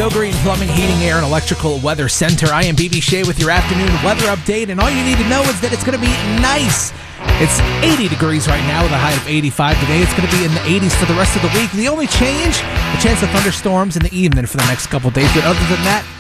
Go Green Plumbing, Heating, Air, and Electrical Weather Center. I am BB Shea with your afternoon weather update, and all you need to know is that it's going to be nice. It's 80 degrees right now with a high of 85 today. It's going to be in the 80s for the rest of the week. The only change, a chance of thunderstorms in the evening for the next couple days. But other than that,